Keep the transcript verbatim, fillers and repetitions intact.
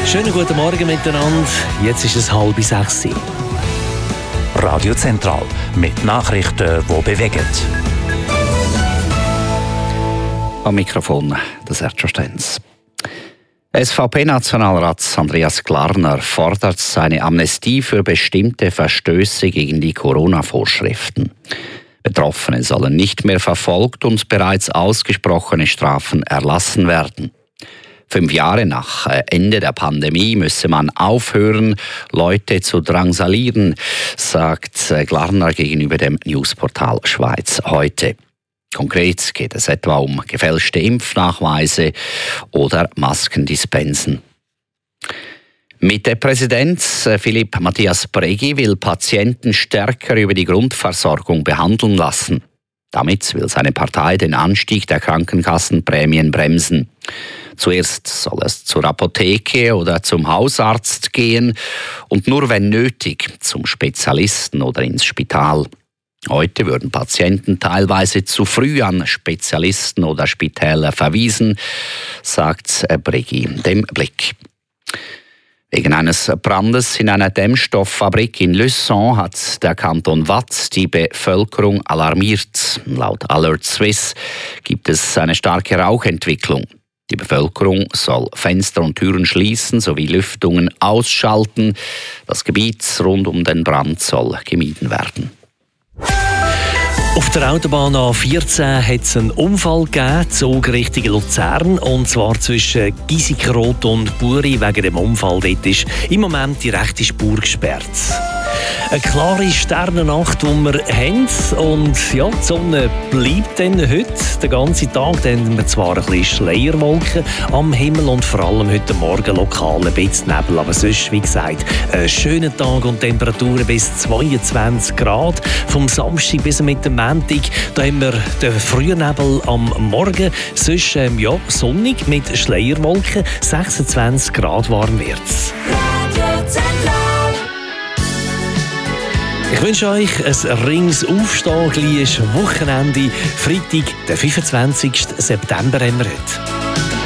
Schönen guten Morgen miteinander. Jetzt ist es halb sechs. Radio Zentral mit Nachrichten, die bewegen. Am Mikrofon der Sergio Stenz. S V P-Nationalrat Andreas Glarner fordert eine Amnestie für bestimmte Verstöße gegen die Corona-Vorschriften. Betroffene sollen nicht mehr verfolgt und bereits ausgesprochene Strafen erlassen werden. Fünf Jahre nach Ende der Pandemie müsse man aufhören, Leute zu drangsalieren, sagt Glarner gegenüber dem Newsportal Schweiz heute. Konkret geht es etwa um gefälschte Impfnachweise oder Maskendispensen. Mitte-Präsident Philipp Matthias Breggi will Patienten stärker über die Grundversorgung behandeln lassen. Damit will seine Partei den Anstieg der Krankenkassenprämien bremsen. Zuerst soll es zur Apotheke oder zum Hausarzt gehen und nur wenn nötig zum Spezialisten oder ins Spital. Heute würden Patienten teilweise zu früh an Spezialisten oder Spitäler verwiesen, sagt Breggi dem Blick. Wegen eines Brandes in einer Dämmstofffabrik in Luçon hat der Kanton Waadt die Bevölkerung alarmiert. Laut Alert Swiss gibt es eine starke Rauchentwicklung. Die Bevölkerung soll Fenster und Türen schließen sowie Lüftungen ausschalten. Das Gebiet rund um den Brand soll gemieden werden. Auf der Autobahn A vierzehn hat es einen Unfall gegeben, Zug Richtung Luzern, und zwar zwischen Giesikenrot und Buri. Wegen dem Unfall dort ist im Moment die rechte Spur gesperrt. Eine klare Sternennacht, die wir haben. Und ja, die Sonne bleibt dann heute den ganzen Tag. Dann haben wir zwar ein bisschen Schleierwolken am Himmel und vor allem heute Morgen lokal ein bisschen Nebel. Aber sonst, wie gesagt, ein schöner Tag und Temperaturen bis zweiundzwanzig Grad. Vom Samstag bis mit dem Montag, da haben wir den frühen Nebel am Morgen. Sonst ähm, ja, sonnig mit Schleierwolken. sechsundzwanzig Grad warm wird's. Ich wünsche euch ein Ringsaufstehen, gleich Wochenende. Freitag, den fünfundzwanzigsten September haben wir heute.